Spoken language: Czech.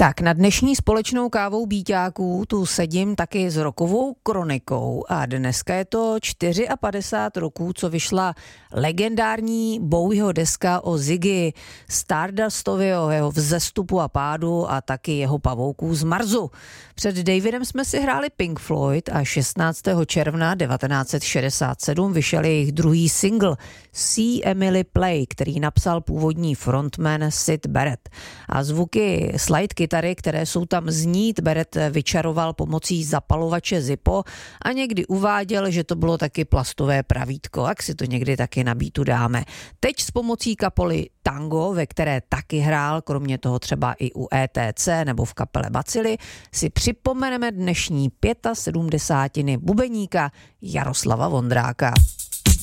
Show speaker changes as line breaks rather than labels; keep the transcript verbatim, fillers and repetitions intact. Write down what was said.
Tak na dnešní společnou kávou Bíťáků tu sedím taky s rokovou kronikou a dneska je to padesát čtyři roků, co vyšla legendární Bowieho deska o Ziggy Stardustovi, o jeho vzestupu a pádu a taky jeho pavouků z Marsu. Před Davidem jsme si hráli Pink Floyd a šestnáctého června devatenáct set šedesát sedm vyšel jejich druhý single See Emily Play, který napsal původní frontman Syd Barrett. A zvuky slide kytary, které jsou tam znít, Barrett vyčaroval pomocí zapalovače Zippo a někdy uváděl, že to bylo taky plastové pravítko, jak si to někdy taky na beatu dáme. Teď s pomocí kapely Tango, ve které taky hrál, kromě toho třeba i u E T C nebo v kapele Bacily, si připomeneme dnešní sedmdesátiny bubeníka Jaroslava Vondráka.